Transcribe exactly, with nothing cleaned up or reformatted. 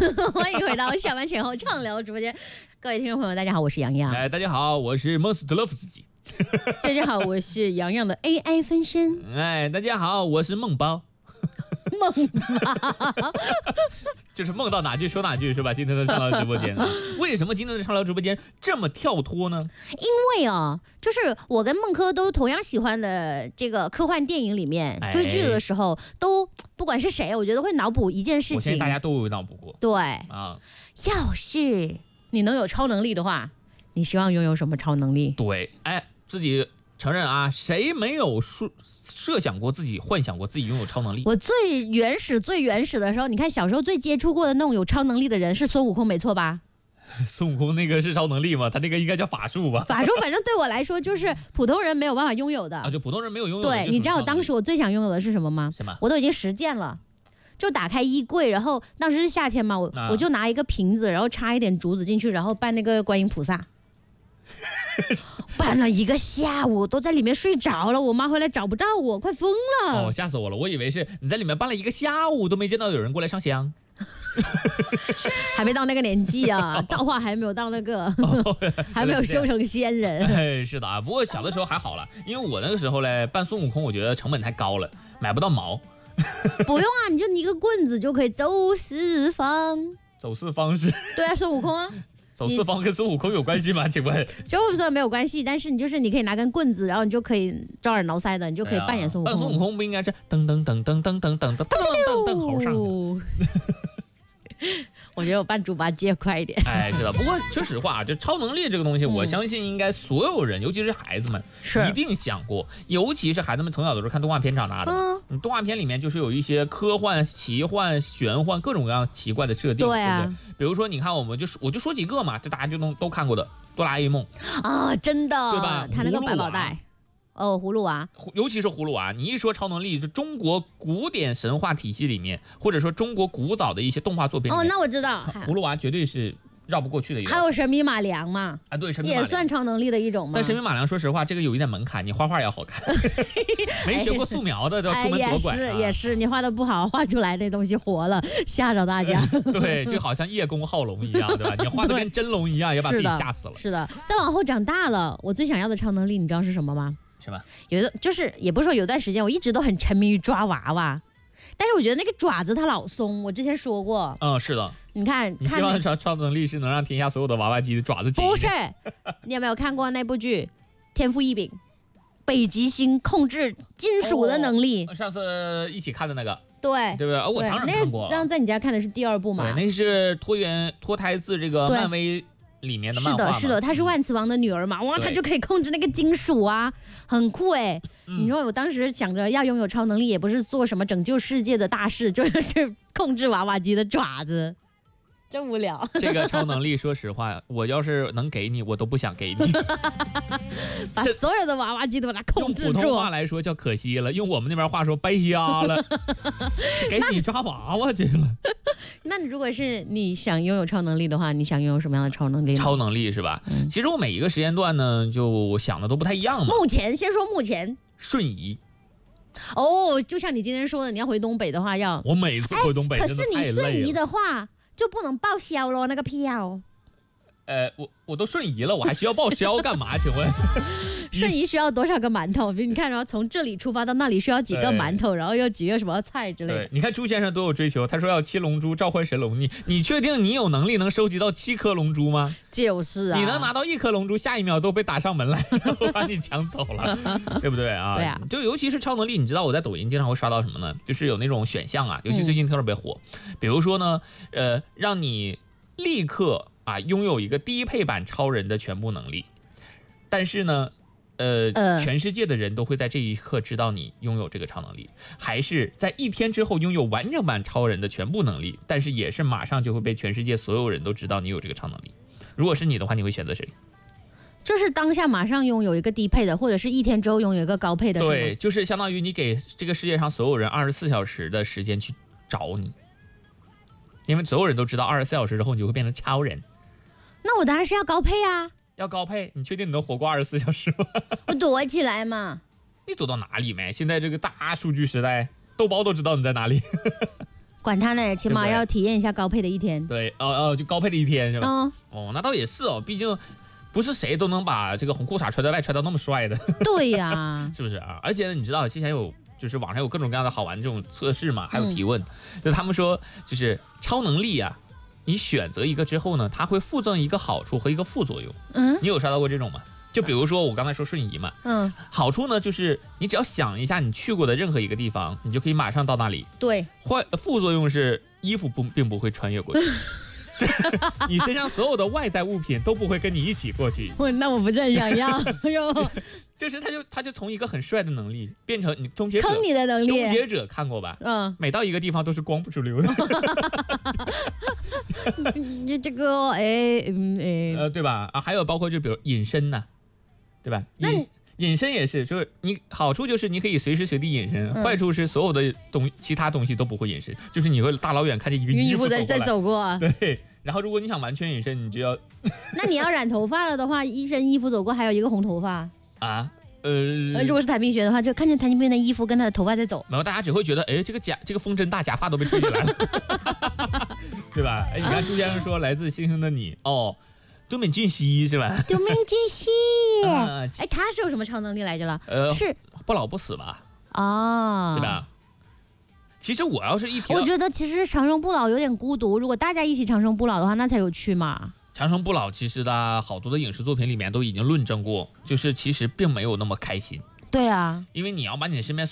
欢迎回到下班前后畅聊直播间，各位听众朋友，大家好，我是洋洋。 哎，大家好，我是孟斯特勒夫斯基。 大家好，我是洋洋的 A I 分身。 哎，大家好，我是梦包。 梦包就是梦到哪句说哪句是吧？今天的畅聊直播间，为什么今天的畅聊直播间这么跳脱呢？ 因为啊，就是我跟孟科都同样喜欢的这个科幻电影里面， 哎、 追剧的时候都不管是谁，我觉得会脑补一件事情。 我相信大家都有脑补过。 对啊， 要是你能有超能力的话，你希望拥有什么超能力？ 对，哎，自己承认啊，谁没有设设想过自己、幻想过自己拥有超能力？ 我最原始、最原始的时候，你看小时候最接触过的那种有超能力的人是孙悟空，没错吧？ 孙悟空那个是超能力吗？他那个应该叫法术吧？ 法术，反正对我来说就是普通人没有办法拥有的啊，就普通人没有拥有的。 对，你知道我当时我最想拥有的是什么吗？ 什么？ 我都已经实践了。就打开衣柜，然后当时是夏天嘛，我、啊、我就拿一个瓶子，然后插一点竹子进去，然后扮那个观音菩萨。扮了一个下午，都在里面睡着了。我妈回来找不到我，快疯了！ 哦，吓死我了！我以为是你在里面扮了一个下午，都没见到有人过来上香。 还没到那个年纪啊，造化还没有到那个，哦、还没有修成仙人。 哎，是的啊，不过小的时候还好了，因为我那个时候嘞扮孙悟空，我觉得成本太高了，买不到毛。 不用啊，你就一个棍子就可以走四方。 走四方是？ 对啊，孙悟空啊。 走四方跟孙悟空有关系吗？请问？ 就算没有关系，但是你就是你可以拿根棍子，然后你就可以招耳挠腮的，你就可以扮演孙悟空。 扮孙悟空不应该是噔噔噔噔噔噔噔噔噔噔噔猴上的？ 我觉得我扮猪八戒快一点。 哎，是的。不过说实话，就超能力这个东西，嗯、我相信应该所有人，尤其是孩子们，一定想过。尤其是孩子们从小都是看动画片长大的，嗯，动画片里面就是有一些科幻、奇幻、玄幻各种各样奇怪的设定， 对啊。 对不对？比如说，你看，我们就我就说几个嘛，这大家就都都看过的哆啦 A 梦啊，真的， 对吧？ 他那个百宝袋。哦，葫芦娃， 尤其是葫芦娃，你一说超能力，就中国古典神话体系里面，或者说中国古早的一些动画作品里面， 哦，那我知道， 葫芦娃绝对是绕不过去的一个。 还有神笔马良嘛？ 啊，对，神笔马良也算超能力的一种嘛。 但神笔马良，说实话，这个有一点门槛，你画画要好看，没学过素描的都要出门左拐、啊哎。也是也是，你画的不好，画出来那东西活了，吓着大家。 对，就好像叶公好龙一样，对吧？你画的跟真龙一样，也把自己吓死了。 是的，再往后长大了，我最想要的超能力，你知道是什么吗？ 什么？ 有的就是也不是说有段时间我一直都很沉迷于抓娃娃，但是我觉得那个爪子它老松。我之前说过， 嗯，是的。 你看， 你希望超超能力是能让天下所有的娃娃机的爪子紧？ 不是，你有没有看过那部剧《天赋异禀》？北极星控制金属的能力。 哦、上次一起看的那个。 对， 对不对？哦，我当然看过。 这样在你家看的是第二部嘛？ 对，那是脱源脱胎自这个漫威。里面的漫画是的，是的，她是万磁王的女儿嘛，哇，她就可以控制那个金属啊，很酷哎、嗯。你说我当时想着要拥有超能力，也不是做什么拯救世界的大事，就是控制娃娃机的爪子，真无聊。 这个超能力，说实话，我要是能给你，我都不想给你。 把所有的娃娃机都把它控制住。 用普通话来说叫可惜了，用我们那边话说掰瞎了，给你抓娃娃去了。 那你如果是你想拥有超能力的话，你想拥有什么样的超能力？ 超能力是吧？嗯、其实我每一个时间段呢，就我想的都不太一样嘛。 目前先说目前瞬移。 哦，就像你今天说的，你要回东北的话要。 我每次回东北真的太累了。 可是你瞬移的话就不能报销咯，那个票。 呃，我我都瞬移了，我还需要报销干嘛？请问？ 瞬移需要多少个馒头？你看，然后从这里出发到那里需要几个馒头，然后有几个什么菜之类的。 对，你看朱先生多有追求，他说要七龙珠召唤神龙，你你确定你有能力能收集到七颗龙珠吗？ 就是啊， 你能拿到一颗龙珠，下一秒都被打上门来，然后把你抢走了，对不对啊？ 对啊， 就尤其是超能力，你知道我在抖音经常会刷到什么呢？就是有那种选项啊，尤其最近特别火，嗯、比如说呢，呃，让你立刻啊拥有一个低配版超人的全部能力，但是呢。呃, 呃，全世界的人都会在这一刻知道你拥有这个超能力，还是在一天之后拥有完整版超人的全部能力，但是也是马上就会被全世界所有人都知道你有这个超能力。如果是你的话，你会选择谁？ 就是当下马上拥有一个低配的，或者是一天之后拥有一个高配的。 对，就是相当于你给这个世界上所有人二十四小时的时间去找你，因为所有人都知道二十四小时之后你就会变成超人。 那我当然是要高配啊。 要高配，你确定你能活过二十四小时吗？ 我躲起来嘛。 你躲到哪里没？现在这个大数据时代，豆包都知道你在哪里。 管他呢，起码对不对要体验一下高配的一天。 对，哦哦，就高配的一天是吧？ 嗯， 哦，那倒也是哦，毕竟不是谁都能把这个红裤衩穿在外穿到那么帅的， 对呀， 是不是啊？而且呢，你知道之前有就是网上有各种各样的好玩这种测试嘛，还有提问，嗯、就他们说就是超能力啊，你选择一个之后呢，它会附赠一个好处和一个副作用。 嗯， 你有刷到过这种吗？就比如说我刚才说瞬移嘛， 嗯， 好处呢就是你只要想一下你去过的任何一个地方，你就可以马上到那里。 对， 坏副作用是衣服不并不会穿越过去。你身上所有的外在物品都不会跟你一起过去。 我那我不是很想要哟。 就是他就他就从一个很帅的能力变成你终结者， 坑你的能力。 终结者看过吧？ 嗯， 每到一个地方都是光不出溜的。 你这个哎嗯哎呃对吧？啊，还有包括就比如隐身呐、啊，对吧？ 那隐隐身也是，就是你好处就是你可以随时随地隐身， 嗯、 坏处是所有的东其他东西都不会隐身，就是你会大老远看见一个衣服在在走过。 对，然后如果你想完全隐身，你就要那你要染头发了的话，一身衣服走过，还有一个红头发啊。呃， 如果是谭冰雪的话，就看见谭冰雪的衣服跟她的头发在走， 然后大家只会觉得，哎，这个假这个风筝大假发都被吹起来了，对吧？哎，你看朱先生说来自星星的你，哦，都敏俊熙是吧？ 都敏俊熙， 啊、 哎，他是有什么超能力来着了？ 呃， 是不老不死吧？ 啊， 对吧？其实我要是一提， 我觉得其实长生不老有点孤独，如果大家一起长生不老的话，那才有趣嘛。 长生不老其实呢，好多的影视作品里面都已经论证过，就是其实并没有那么开心。 对啊， 因为你要把你身边